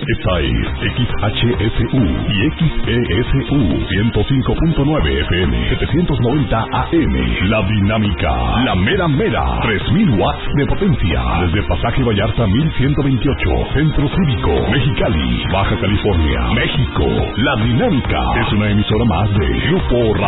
Esta es XHSU y XESU 105.9 FM, 790 AM. La Dinámica, la mera mera, 3000 watts de potencia. Desde Pasaje Vallarta 1128, Centro Cívico, Mexicali, Baja California, México. La Dinámica es una emisora más de Grupo Radio.